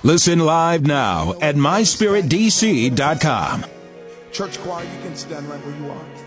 Listen live now at myspiritdc.com. Church choir, you can stand right where you are.